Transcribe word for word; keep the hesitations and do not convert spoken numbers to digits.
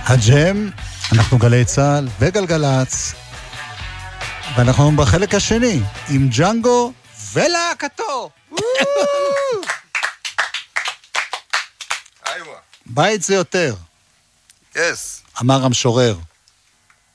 הג'ם, אנחנו גלי צהל וגלגלץ, ואנחנו בחלק השני, עם ג'נגו ולהקתו. בית זה יותר. Yes. אמר המשורר.